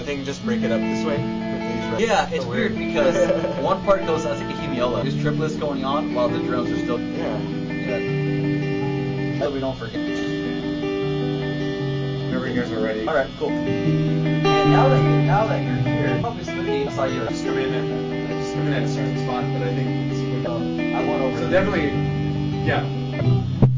thing just break it up this way? Yeah, it's weird because one part goes, I think, a hemiola. There's triplets going on while the drums are still. Yeah. So we don't forget. Whenever you guys are ready. All right, cool. And now that you're here, obviously I saw you Just come in and start the spot, but I think it's I went over. So definitely, yeah.